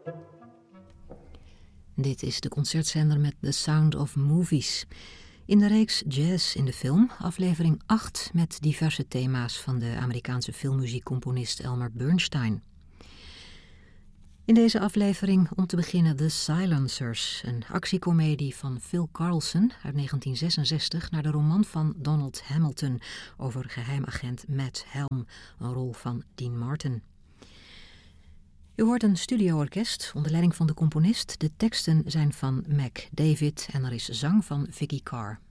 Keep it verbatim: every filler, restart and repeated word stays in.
Dit is de concertzender met The Sound of Movies. In de reeks Jazz in de Film, aflevering acht met diverse thema's van de Amerikaanse filmmuziekcomponist Elmer Bernstein. In deze aflevering om te beginnen The Silencers, een actiecomedie van Phil Carlson uit negentien zesenzestig naar de roman van Donald Hamilton over geheimagent Matt Helm, een rol van Dean Martin. U hoort een studioorkest onder leiding van de componist. De teksten zijn van Mac David en er is zang van Vicki Carr.